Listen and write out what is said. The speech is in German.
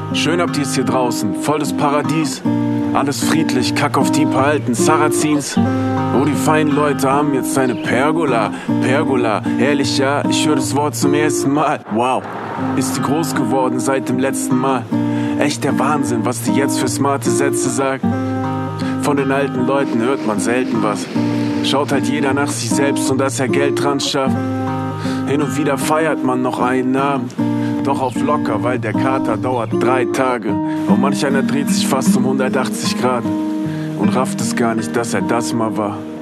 Schön habt ihr's hier draußen, voll das Paradies. Alles friedlich, kack auf die paar alten Sarazins. Oh, die feinen Leute haben jetzt eine Pergola. Pergola, ehrlich ja, ich höre das Wort zum ersten Mal. Wow, ist die groß geworden seit dem letzten Mal. Echt der Wahnsinn, was die jetzt für smarte Sätze sagt. Von den alten Leuten hört man selten was. Schaut halt jeder nach sich selbst und dass er Geld dran schafft. Hin und wieder feiert man noch einen Abend. Doch auf locker, weil der Kater dauert 3 Tage. Und manch einer dreht sich fast um 180 Grad und rafft es gar nicht, dass er das mal war.